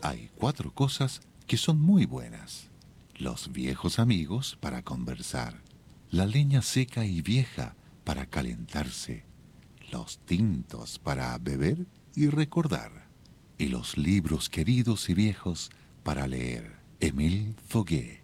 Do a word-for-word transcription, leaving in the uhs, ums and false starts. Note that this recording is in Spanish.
Hay cuatro cosas que son muy buenas. Los viejos amigos para conversar, la leña seca y vieja para calentarse, los tintos para beber y recordar, y los libros queridos y viejos para leer. Émile Foguet.